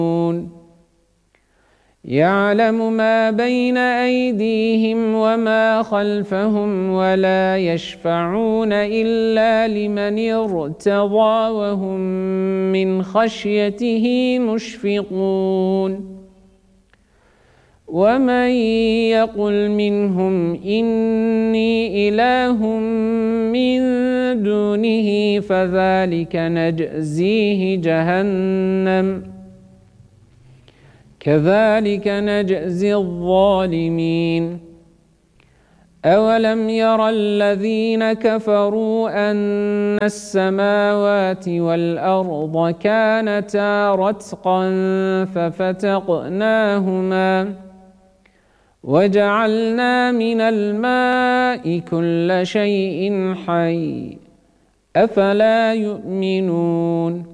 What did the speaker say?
يعلم ما بين أيديهم وما خلفهم ولا يشفعون إلا لمن ارتضى وهم من خشيته مشفقون ومن يقل منهم إني إله من دونه فذلك نجزيه جهنم كذلك نجزي الظالمين أولم ير الذين كفروا أن السماوات والأرض كانتا رتقا ففتقناهما وجعلنا من الماء كل شيء حي أفلا يؤمنون